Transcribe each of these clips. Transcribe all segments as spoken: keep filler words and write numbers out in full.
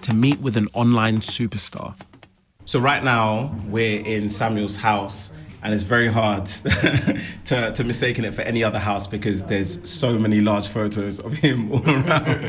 to meet with an online superstar. So right now, we're in Samuel's house, and it's very hard to, to mistaken it for any other house because there's so many large photos of him all around.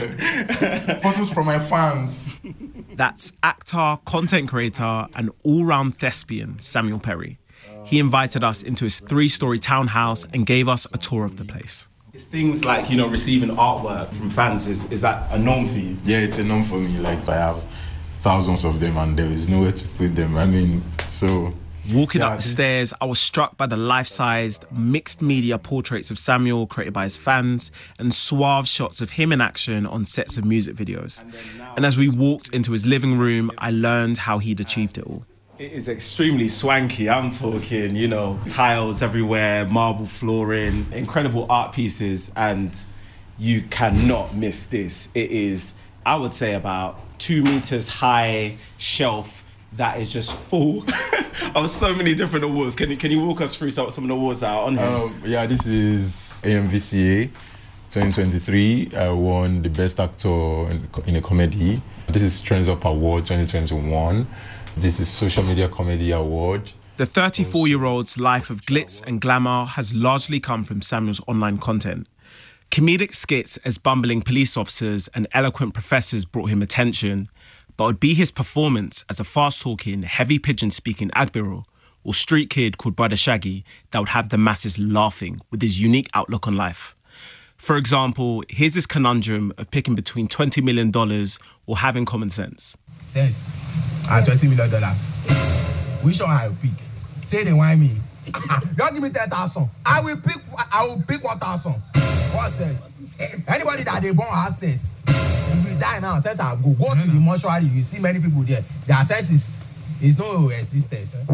Photos from my fans. That's actor, content creator, and all-round thespian Samuel Perry. He invited us into his three-story townhouse and gave us a tour of the place. It's things like, you know, receiving artwork from fans. Is, is that a norm for you? Yeah, it's a norm for me. Like, I have thousands of them and there is nowhere to put them. I mean, so... Walking yeah, up the stairs, I was struck by the life-sized, mixed-media portraits of Samuel created by his fans and suave shots of him in action on sets of music videos. And as we walked into his living room, I learned how he'd achieved it all. It is extremely swanky. I'm talking, you know, tiles everywhere, marble flooring, incredible art pieces, and you cannot miss this. It is, I would say, about two meters high shelf that is just full of so many different awards. Can you, can you walk us through some, some of the awards that are on here? Um, yeah, this is A M V C A twenty twenty-three. I won the Best Actor in, in a Comedy. This is Trends Up Award twenty twenty-one. This is Social Media Comedy Award. The thirty-four-year-old's life of glitz and glamour has largely come from Samuel's online content. Comedic skits as bumbling police officers and eloquent professors brought him attention, but it would be his performance as a fast-talking, heavy pigeon-speaking Agbero or street kid called Brother Shaggy that would have the masses laughing with his unique outlook on life. For example, here's this conundrum of picking between twenty million dollars or having common sense. Sense and twenty million dollars. Which one I will pick? Say they want me. Don't give me ten thousand. I will pick. I will pick one thousand. What sense? Anybody that they born has sense. If you die now, sense I go go to the mortuary. You see many people there. Their sense is is no existence.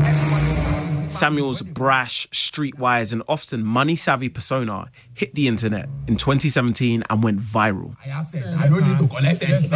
Samuel's brash, streetwise, and often money-savvy persona hit the internet in twenty seventeen and went viral. I have sense. I don't need to collect sense.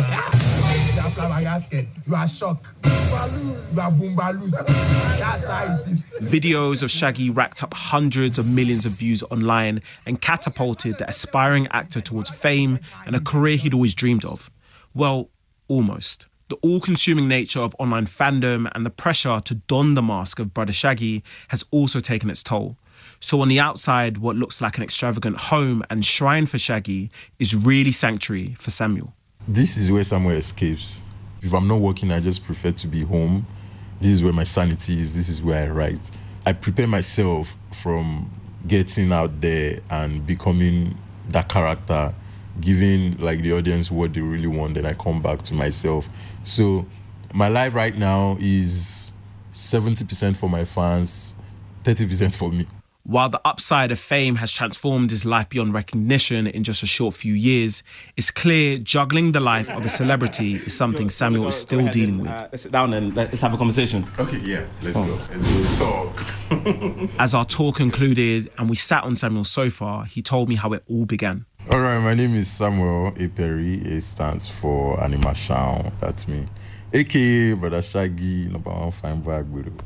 You are shocked. You are boombaloo. That's how it is. Videos of Shaggy racked up hundreds of millions of views online and catapulted the aspiring actor towards fame and a career he'd always dreamed of. Well, almost. The all-consuming nature of online fandom and the pressure to don the mask of Brother Shaggy has also taken its toll. So on the outside, what looks like an extravagant home and shrine for Shaggy is really sanctuary for Samuel. This is where Samuel escapes. If I'm not working, I just prefer to be home. This is where my sanity is. This is where I write. I prepare myself from getting out there and becoming that character, giving like the audience what they really want, then I come back to myself. So my life right now is seventy percent for my fans, thirty percent for me. While the upside of fame has transformed his life beyond recognition in just a short few years, it's clear juggling the life of a celebrity is something Samuel is still dealing with. Uh, let's sit down and let's have a conversation. Okay, yeah, let's go. Let's talk. As our tour concluded and we sat on Samuel's sofa, he told me how it all began. All right, my name is Samuel A. Perry. It stands for Anima Shaun. That's me. A K A Brother Shaggy, number one fine boy.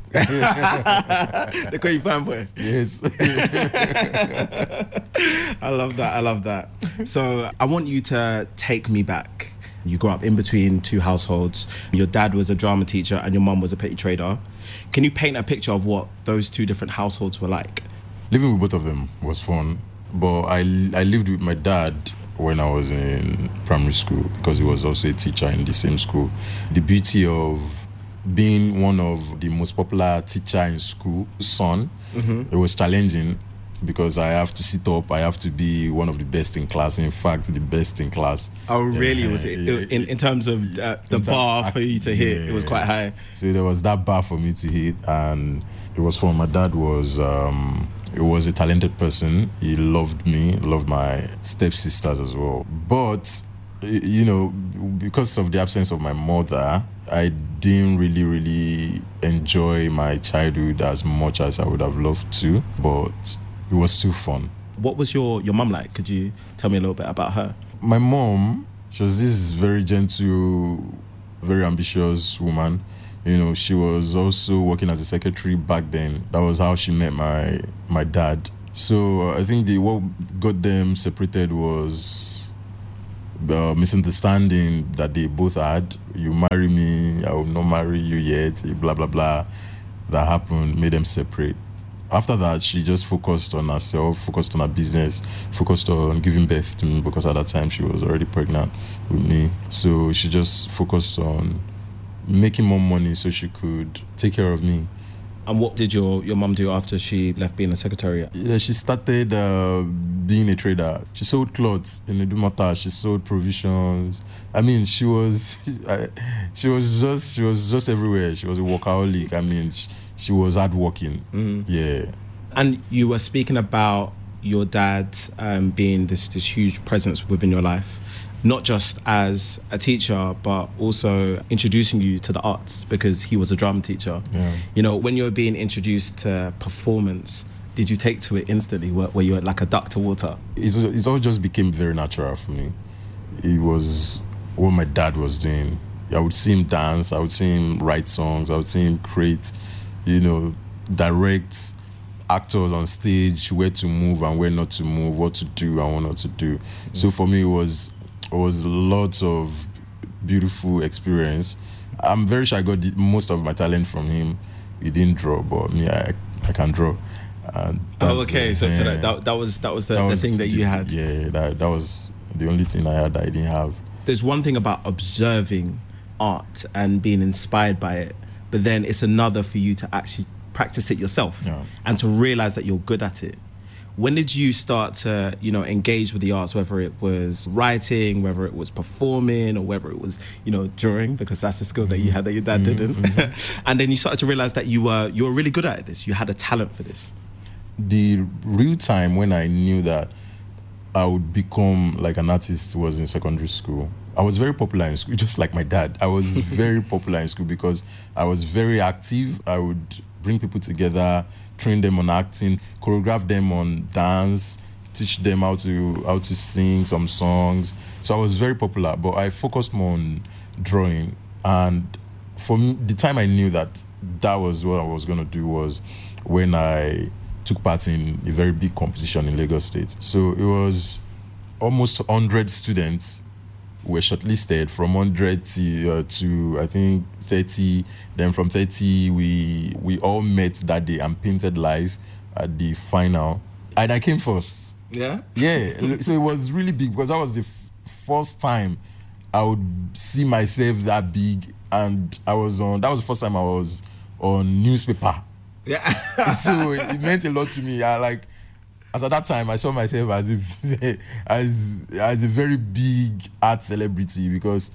They call you fine boy? Yes. I love that, I love that. So I want you to take me back. You grew up in between two households. Your dad was a drama teacher and your mum was a petty trader. Can you paint a picture of what those two different households were like? Living with both of them was fun, but I, I lived with my dad when I was in primary school because he was also a teacher in the same school. The beauty of being one of the most popular teacher in school, son, mm-hmm. It was challenging because I have to sit up, I have to be one of the best in class, in fact, the best in class. Oh, really? Uh, was it, yeah, in, in terms of uh, the bar of, for you to hit, yes. It was quite high? So there was that bar for me to hit, and it was fun. My dad was... Um, He was a talented person. He loved me, loved my stepsisters as well. But, you know, because of the absence of my mother, I didn't really, really enjoy my childhood as much as I would have loved to. But it was still fun. What was your, your mum like? Could you tell me a little bit about her? My mom, she was this very gentle, very ambitious woman. You know, she was also working as a secretary back then. That was how she met my my dad. So uh, I think the what got them separated was uh, misunderstanding that they both had. You marry me, I will not marry you yet, blah, blah, blah. That happened, made them separate. After that, she just focused on herself, focused on her business, focused on giving birth to me, because at that time she was already pregnant with me. So she just focused on making more money so she could take care of me. And what did your, your mum do after she left being a secretary? Yeah, she started uh, being a trader. She sold clothes in Idumota. She sold provisions. I mean, she was, I, she was just, she was just everywhere. She was a workaholic. I mean, she, she was hardworking. Mm. Yeah. And you were speaking about your dad um, being this this huge presence within your life, not just as a teacher, but also introducing you to the arts, because he was a drama teacher. Yeah. You know, when you were being introduced to performance, did you take to it instantly? Were, were you like a duck to water? It's, it's all just became very natural for me. It was what my dad was doing. I would see him dance, I would see him write songs, I would see him create, you know, direct actors on stage, where to move and where not to move, what to do and what not to do. Mm-hmm. So for me, it was it was lots of beautiful experience. I'm very sure I got the, most of my talent from him. He didn't draw, but me, I, I can draw. And oh, okay. Uh, so, yeah. so that, that that was that was the, that was the thing that the, you had. Yeah, that that was the only thing I had that I didn't have. There's one thing about observing art and being inspired by it, but then it's another for you to actually practice it yourself, yeah. and to realize that you're good at it. When did you start to, you know, engage with the arts, whether it was writing, whether it was performing, or whether it was, you know, drawing, because that's a skill that you had that your dad mm-hmm. didn't. Mm-hmm. And then you started to realize that you were you were really good at this. You had a talent for this. The real time when I knew that I would become like an artist was in secondary school. I was very popular in school, just like my dad. I was very popular in school because I was very active. I would bring people together, train them on acting, choreograph them on dance, teach them how to how to sing some songs. So I was very popular, but I focused more on drawing. And for me, the time I knew that that was what I was going to do was when I took part in a very big competition in Lagos State. So it was almost one hundred students were shortlisted, from one hundred to, uh, to I think thirty. Then from thirty, we we all met that day and painted live at the final. And I came first. Yeah? Yeah. So it was really big because that was the f- first time I would see myself that big. And I was on, that was the first time I was on newspaper. Yeah. So it meant a lot to me. I like, as at that time, I saw myself as a as as a very big art celebrity because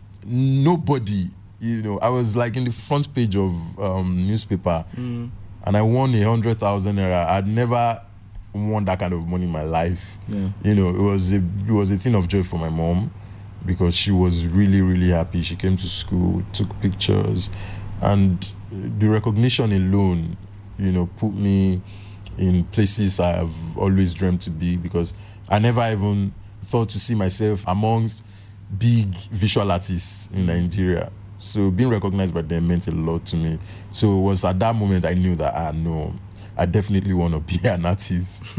nobody, you know, I was like in the front page of um, newspaper, mm. and I won a hundred thousand naira. I'd never won that kind of money in my life. Yeah. You know, it was a it was a thing of joy for my mom because she was really really happy. She came to school, took pictures, and the recognition alone, you know, put me in places I have always dreamt to be, because I never even thought to see myself amongst big visual artists in Nigeria. So being recognized by them meant a lot to me. So it was at that moment I knew that, ah, no, I definitely want to be an artist.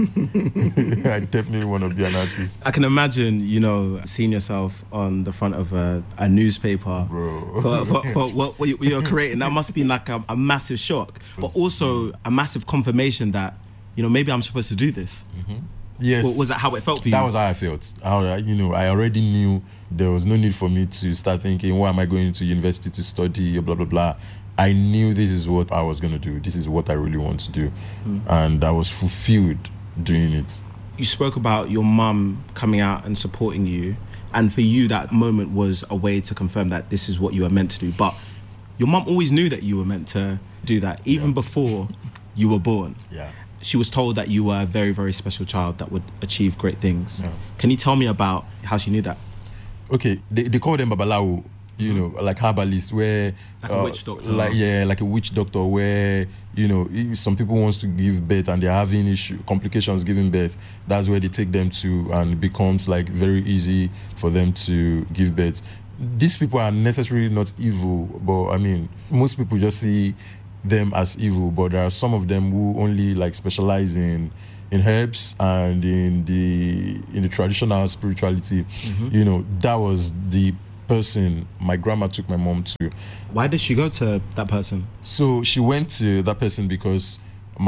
I definitely want to be an artist. I can imagine, you know, seeing yourself on the front of a, a newspaper, bro, for, for, for what, what you're creating. That must have been like a, a massive shock, but also a massive confirmation that, you know, maybe I'm supposed to do this. Mm-hmm. Yes. Was, was that how it felt for you? That was how I felt. How, you know, I already knew there was no need for me to start thinking, why am I going to university to study, blah, blah, blah. I knew this is what I was going to do. This is what I really want to do. Mm. And I was fulfilled doing it. You spoke about your mum coming out and supporting you. And for you, that moment was a way to confirm that this is what you were meant to do. But your mum always knew that you were meant to do that, even yeah. before you were born. Yeah. She was told that you were a very, very special child that would achieve great things. Yeah. Can you tell me about how she knew that? Okay, they, they call them Babalawo, you know, like herbalist, where like a uh, witch doctor, like yeah, like a witch doctor, where you know some people wants to give birth and they're having issue complications giving birth. That's where they take them to, and it becomes like very easy for them to give birth. These people are necessarily not evil, but I mean, most people just see them as evil. But there are some of them who only like specialize in in herbs and in the in the traditional spirituality. Mm-hmm. You know, that was the person my grandma took my mom to. Why did she go to that person? So she went to that person because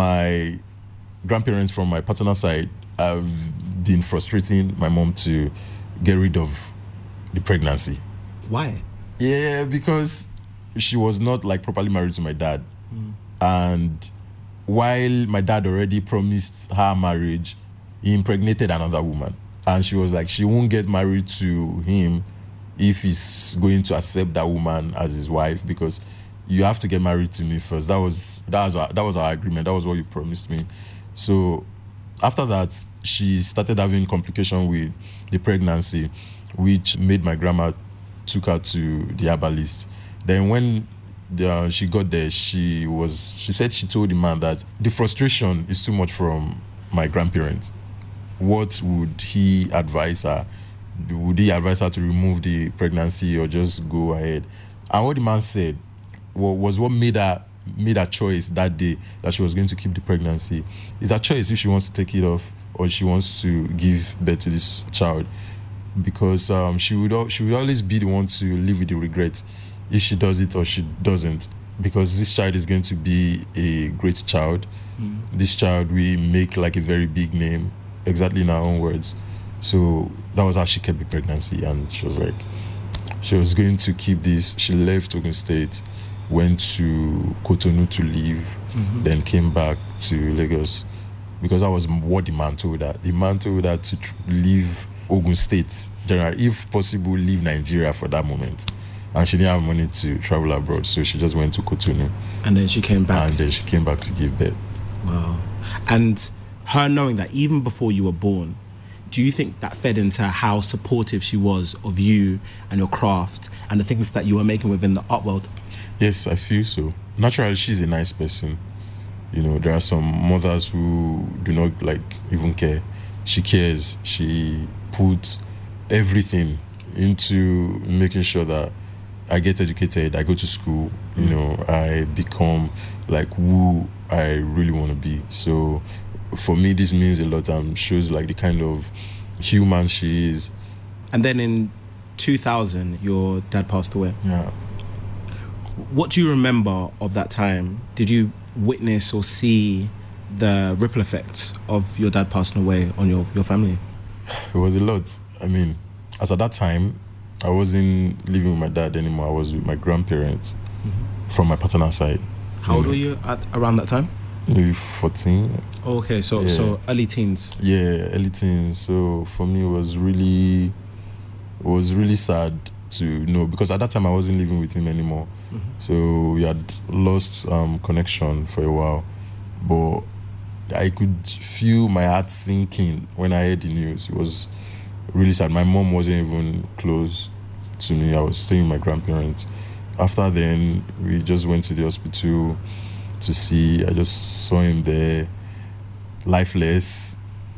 my grandparents from my paternal side have been frustrating my mom to get rid of the pregnancy. Why? Yeah, because she was not like properly married to my dad. Mm. And while my dad already promised her marriage, he impregnated another woman. And she was like, she won't get married to him if he's going to accept that woman as his wife, because you have to get married to me first. That was that was our, that was our agreement. That was what you promised me. So after that, she started having complication with the pregnancy, which made my grandma took her to the herbalist. Then when the, uh, she got there, she was she said she told the man that the frustration is too much from my grandparents. What would he advise her? Would he advise her to remove the pregnancy or just go ahead? And what the man said was what made her made her choice that day, that she was going to keep the pregnancy. It's her choice if she wants to take it off or she wants to give birth to this child, because um, she would al- she would always be the one to live with the regret if she does it or she doesn't, because this child is going to be a great child. Mm. This child will make like a very big name, exactly in her own words. So that was how she kept the pregnancy, and she was like, she was going to keep this. She left Ogun State, went to Cotonou to live, mm-hmm. then came back to Lagos, because that was what the man told her. The man told her to tr- leave Ogun State, generally, if possible, leave Nigeria for that moment. And she didn't have money to travel abroad, so she just went to Cotonou. And then she came back. And then she came back to give birth. Wow. And her knowing that even before you were born, do you think that fed into how supportive she was of you and your craft and the things that you were making within the art world? Yes, I feel so. Naturally, she's a nice person. You know, there are some mothers who do not like even care. She cares. She puts everything into making sure that I get educated, I go to school, you know, I become like who I really want to be. So for me, this means a lot and shows like the kind of human she is. And then in two thousand, your dad passed away. Yeah. What do you remember of that time? Did you witness or see the ripple effects of your dad passing away on your, your family? It was a lot. I mean, as at that time, I wasn't living with my dad anymore. I was with my grandparents mm-hmm. from my paternal side. How old know. were you at around that time? Maybe fourteen. Oh, okay, so yeah. so early teens. Yeah, early teens. So for me, it was really, it was really sad to know, because at that time I wasn't living with him anymore. Mm-hmm. So we had lost um, connection for a while, but I could feel my heart sinking when I heard the news. It was really sad. My mom wasn't even close to me. I was staying with my grandparents. After then, we just went to the hospital to see. I just saw him there, lifeless.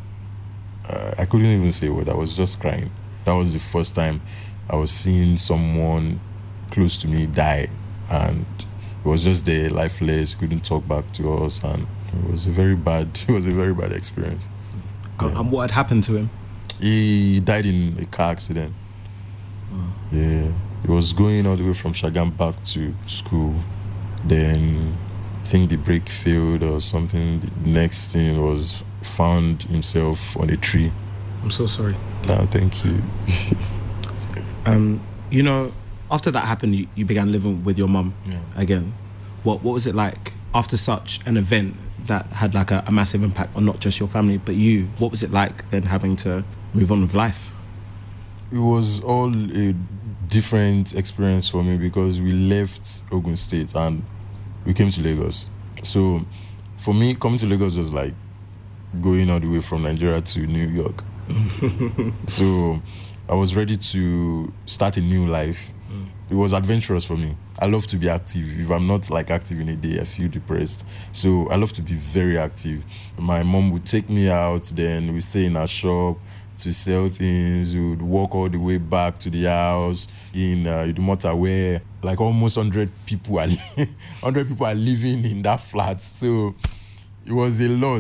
Uh, I couldn't even say a word. I was just crying. That was the first time I was seeing someone close to me die, and he was just there, lifeless. Couldn't talk back to us, and it was a very bad. It was a very bad experience. Yeah. And what had happened to him? He died in a car accident. Oh. Yeah. He was going all the way from Shagam back to school. Then I think the brake failed or something. The next thing was found himself on a tree. I'm so sorry. No, thank you. um, you know, after that happened, you, you began living with your mum yeah. again. What what was it like after such an event that had like a, a massive impact on not just your family but you? What was it like then having to move on with life? It was all a different experience for me, because we left Ogun State and we came to Lagos. So for me, coming to Lagos was like going all the way from Nigeria to New York. So I was ready to start a new life. Mm. It was adventurous for me. I love to be active. If I'm not like active in a day, I feel depressed. So I love to be very active. My mom would take me out, then we stay in her shop to sell things. We would walk all the way back to the house in uh, Idumota, where like almost one hundred people are one hundred people are living in that flat. So it was a lot.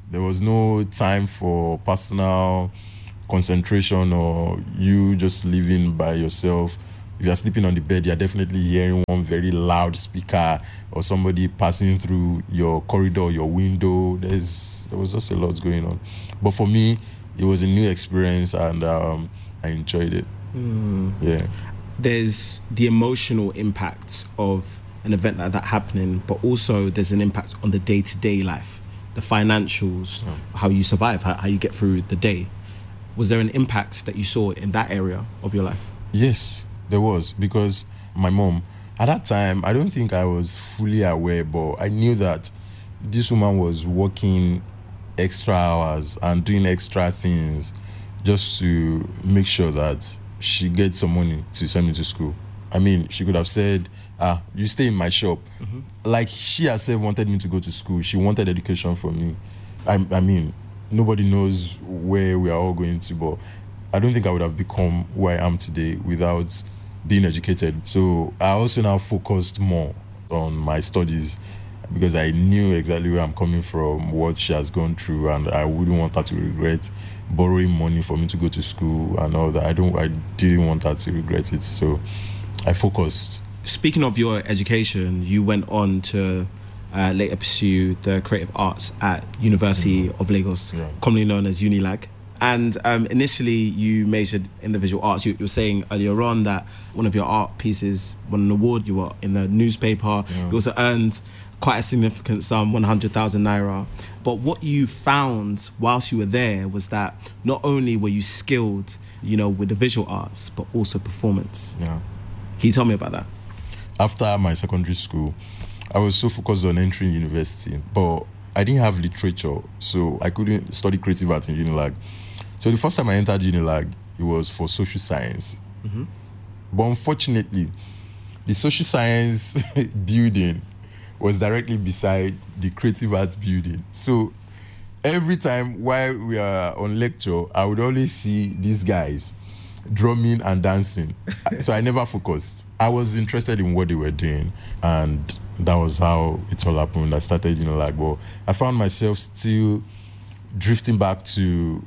There was no time for personal concentration or you just living by yourself. If you're sleeping on the bed, you're definitely hearing one very loud speaker or somebody passing through your corridor, your window. There's there was just a lot going on. But for me, it was a new experience and um, I enjoyed it. Mm. Yeah. There's the emotional impact of an event like that happening, but also there's an impact on the day-to-day life, the financials, yeah. how you survive, how, how you get through the day. Was there an impact that you saw in that area of your life? Yes, there was, because my mom, at that time, I don't think I was fully aware, but I knew that this woman was working extra hours and doing extra things just to make sure that she gets some money to send me to school. I mean, she could have said, ah, you stay in my shop. Mm-hmm. Like, she herself wanted me to go to school. She wanted education from me. I, I mean, nobody knows where we are all going to, but I don't think I would have become who I am today without being educated. So I also now focused more on my studies because I knew exactly where I'm coming from, what she has gone through, and I wouldn't want her to regret borrowing money for me to go to school and all that. I don't. I didn't want her to regret it, so I focused. Speaking of your education, you went on to uh, later pursue the creative arts at University mm-hmm. of Lagos, yeah. commonly known as Unilag. And um, initially, you majored in the visual arts. You, you were saying earlier on that one of your art pieces won an award. You were in the newspaper. Yeah. You also earned quite a significant sum, one hundred thousand naira. But what you found whilst you were there was that not only were you skilled, you know, with the visual arts, but also performance. Yeah. Can you tell me about that? After my secondary school, I was so focused on entering university, but I didn't have literature, so I couldn't study creative art in Unilag. So the first time I entered Unilag, it was for social science. Mm-hmm. But unfortunately, the social science building was directly beside the creative arts building. So every time while we are on lecture, I would always see these guys drumming and dancing. So I never focused. I was interested in what they were doing, and that was how it all happened. I started, you know, like, well, I found myself still drifting back to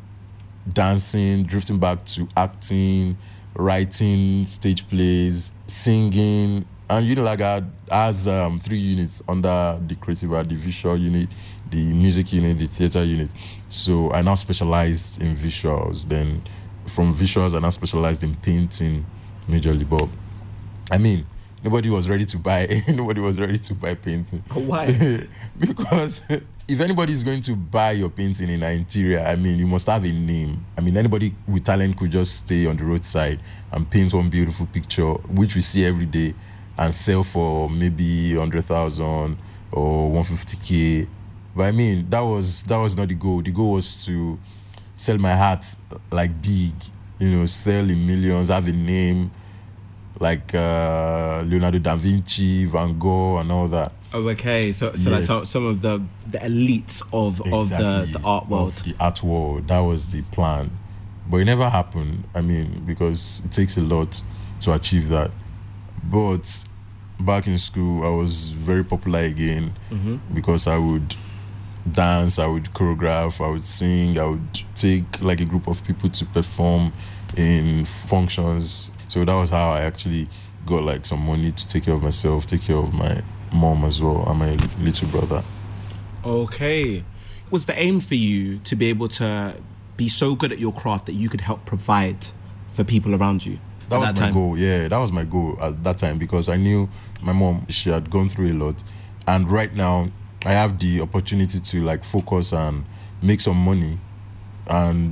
dancing, drifting back to acting, writing stage plays, singing. And you know, like I has um, three units under the creative art, the visual unit, the music unit, the theater unit. So I now specialized in visuals. Then from visuals, I now specialized in painting majorly. But I mean, nobody was ready to buy. Nobody was ready to buy painting. Why? Because if anybody is going to buy your painting in Nigeria, I mean, you must have a name. I mean, anybody with talent could just stay on the roadside and paint one beautiful picture, which we see every day, and sell for maybe one hundred thousand or one hundred fifty K. But I mean, that was that was not the goal. The goal was to sell my art like big, you know, sell in millions, have a name like uh, Leonardo da Vinci, Van Gogh, and all that. Oh, okay. So, so yes. That's some of the, the elites of, exactly. of the, the art world. Of the art world. That was the plan. But it never happened. I mean, because it takes a lot to achieve that. But back in school, I was very popular again mm-hmm. because I would dance, I would choreograph, I would sing, I would take like a group of people to perform in functions. So that was how I actually got like some money to take care of myself, take care of my mom as well, and my little brother. Okay. Was the aim for you to be able to be so good at your craft that you could help provide for people around you? That was that my time? goal, yeah. That was my goal at that time because I knew my mom, she had gone through a lot. And right now, I have the opportunity to like focus and make some money and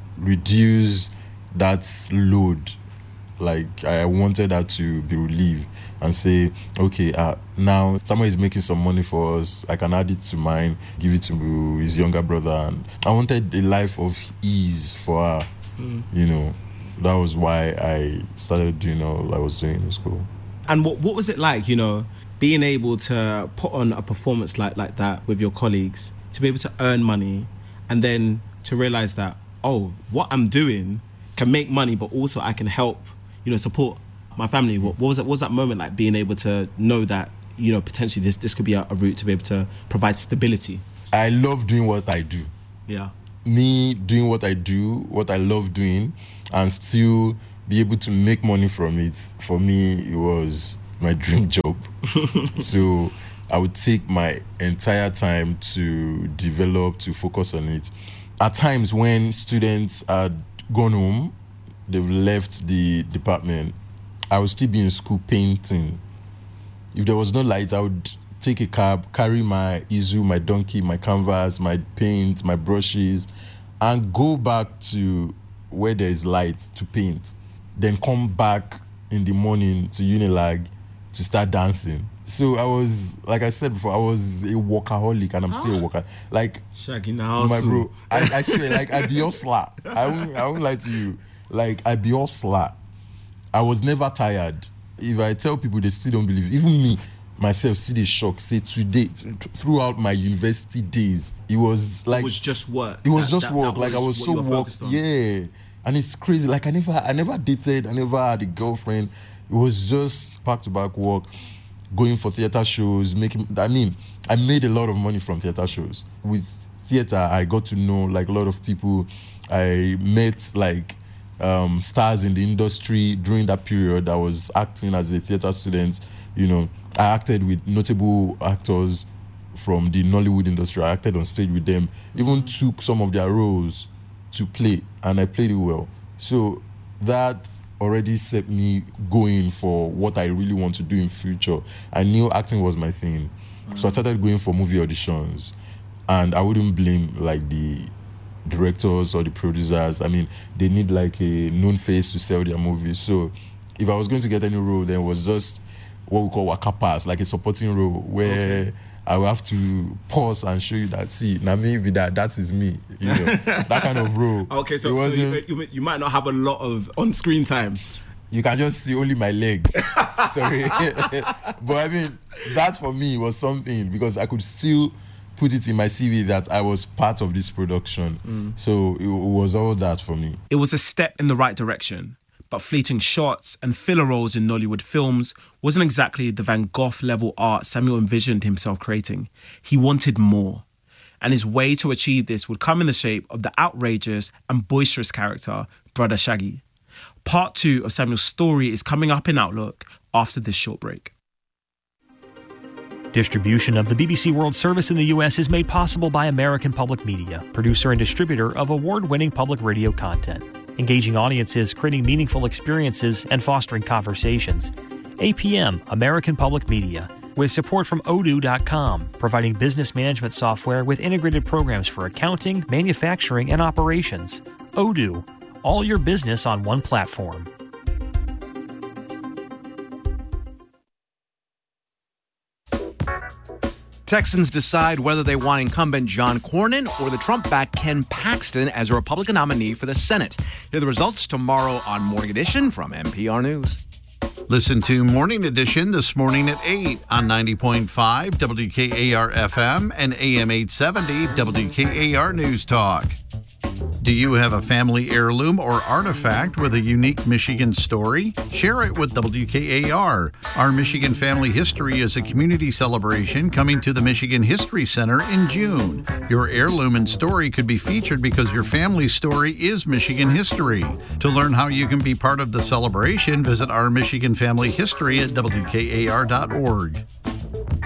reduce that load. Like I wanted her to be relieved and say, okay, uh, now someone is making some money for us. I can add it to mine, give it to his younger brother. And I wanted a life of ease for her, mm. you know. That was why I started doing all I was doing in school. And what what was it like, you know, being able to put on a performance like, like that with your colleagues, to be able to earn money, and then to realize that, oh, what I'm doing can make money, but also I can help, you know, support my family. What, what was that? What was that moment like? Being able to know that, you know, potentially this this could be a, a route to be able to provide stability. I love doing what I do. Yeah. Me doing what I do, what I love doing, and still be able to make money from it, for me, it was my dream job. So I would take my entire time to develop, to focus on it. At times when students had gone home, they've left the department, I would still be in school painting. If there was no light, I would take a cab, carry my Izu, my donkey, my canvas, my paint, my brushes, and go back to where there is light to paint. Then come back in the morning to Unilag to start dancing. So I was, like I said before, I was a workaholic, and I'm still a worker. Like, Shaggy now, my bro, I, I swear, like, I be hustler. I won't, I won't lie to you. Like, I be hustler. I was never tired. If I tell people, they still don't believe. Even me, myself, still a shock. Say today, th- throughout my university days, it was like It was just work. It was That- just that- work. that like I was what so you were work. focused on. Yeah, and it's crazy. Like I never, I never dated. I never had a girlfriend. It was just back to back work, going for theater shows, making. I mean, I made a lot of money from theater shows. With theater, I got to know like a lot of people. I met like um, stars in the industry during that period. I was acting as a theater student. You know, I acted with notable actors from the Nollywood industry. I acted on stage with them. Even took some of their roles to play, and I played it well. So that already set me going for what I really want to do in future. I knew acting was my thing. Mm. So I started going for movie auditions, and I wouldn't blame like the directors or the producers. I mean, they need like a known face to sell their movies. So if I was going to get any role, then it was just what we call waka pass, like a supporting role where okay. I will have to pause and show you that, see, now maybe that that is me, you know, that kind of role. Okay, so, so you, you, you might not have a lot of on-screen time. You can just see only my leg. Sorry. But I mean, that for me was something, because I could still put it in my C V that I was part of this production. Mm. So it, it was all that for me. It was a step in the right direction, but fleeting shots and filler roles in Nollywood films wasn't exactly the Van Gogh level art Samuel envisioned himself creating. He wanted more. And his way to achieve this would come in the shape of the outrageous and boisterous character, Brother Shaggy. Part two of Samuel's story is coming up in Outlook after this short break. Distribution of the B B C World Service in the U S is made possible by American Public Media, producer and distributor of award-winning public radio content, engaging audiences, creating meaningful experiences, and fostering conversations. A P M, American Public Media, with support from odoo dot com, providing business management software with integrated programs for accounting, manufacturing, and operations. Odoo, all your business on one platform. Texans decide whether they want incumbent John Cornyn or the Trump-backed Ken Paxton as a Republican nominee for the Senate. Hear the results tomorrow on Morning Edition from N P R News. Listen to Morning Edition this morning at eight on ninety point five W K A R F M and A M eight seventy W K A R News Talk. Do you have a family heirloom or artifact with a unique Michigan story? Share it with W K A R. Our Michigan Family History is a community celebration coming to the Michigan History Center in June. Your heirloom and story could be featured because your family's story is Michigan history. To learn how you can be part of the celebration, visit our Michigan Family History at W K A R dot org.